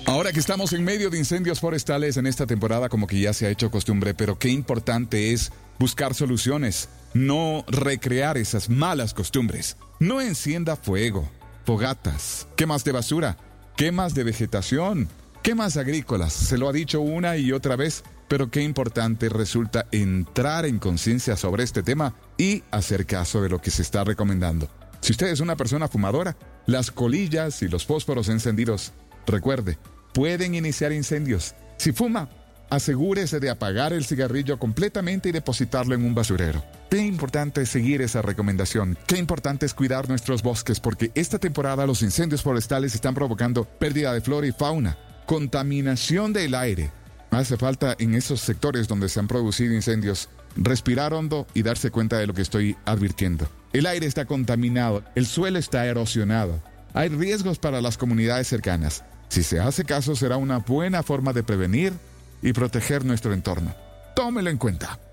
Ahora que estamos en medio de incendios forestales en esta temporada, como que ya se ha hecho costumbre, pero qué importante es buscar soluciones, no recrear esas malas costumbres. No encienda fuego, fogatas, quemas de basura, quemas de vegetación, quemas agrícolas. Se lo ha dicho una y otra vez, pero qué importante resulta entrar en conciencia sobre este tema y hacer caso de lo que se está recomendando. Si usted es una persona fumadora, las colillas y los fósforos encendidos, recuerde, pueden iniciar incendios. Si fuma, asegúrese de apagar el cigarrillo completamente y depositarlo en un basurero. Qué importante es seguir esa recomendación. Qué importante es cuidar nuestros bosques, porque esta temporada los incendios forestales están provocando pérdida de flora y fauna, contaminación del aire. Hace falta en esos sectores donde se han producido incendios respirar hondo y darse cuenta de lo que estoy advirtiendo. El aire está contaminado, el suelo está erosionado. Hay riesgos para las comunidades cercanas. Si se hace caso, será una buena forma de prevenir y proteger nuestro entorno. Tómelo en cuenta.